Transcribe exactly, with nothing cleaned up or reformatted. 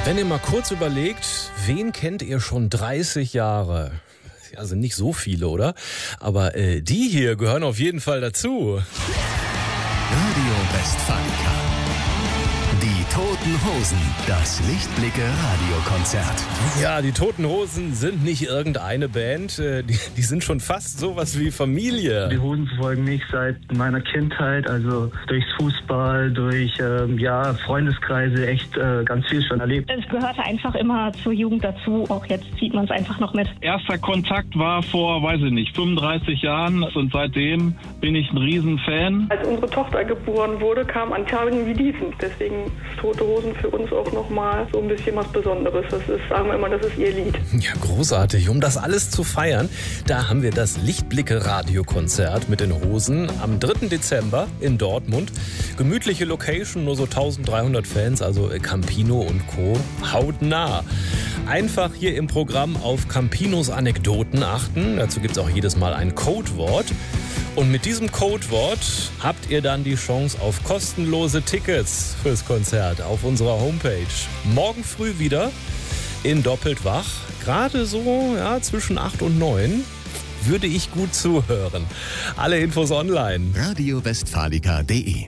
Wenn ihr mal kurz überlegt, wen kennt ihr schon dreißig Jahre? Also nicht so viele, oder? Aber äh, die hier gehören auf jeden Fall dazu. Radio Westfalica. Die Toten Hosen. Das Lichtblicke-Radiokonzert. Ja, die Toten Hosen sind nicht irgendeine Band. äh, Die, die sind schon fast sowas wie Familie. Die Hosen verfolgen mich seit meiner Kindheit, also durchs Fußball, durch ähm, ja, Freundeskreise, echt äh, ganz viel schon erlebt. Es gehörte einfach immer zur Jugend dazu. Auch jetzt zieht man es einfach noch mit. Erster Kontakt war vor, weiß ich nicht, fünfunddreißig Jahren und seitdem bin ich ein Riesenfan. Als unsere Tochter geboren wurde, kam an Tagen wie diesen. Deswegen ist Tote Hosen für uns auch nochmal so ein bisschen was Besonderes. Das ist, sagen wir immer, das ist ihr Lied. Ja, großartig. Um das alles zu feiern, da haben wir das Lichtblicke-Radiokonzert mit den Hosen am dritten Dezember in Dortmund. Gemütliche Location, nur so eintausenddreihundert Fans, also Campino und Co. hautnah. Einfach hier im Programm auf Campinos Anekdoten achten. Dazu gibt es auch jedes Mal ein Codewort. Und mit diesem Codewort habt ihr dann die Chance auf kostenlose Tickets fürs Konzert auf unserer Homepage. Morgen früh wieder in Doppelt wach. Gerade so ja, zwischen acht und neun würde ich gut zuhören. Alle Infos online. Radio Westfalica punkt de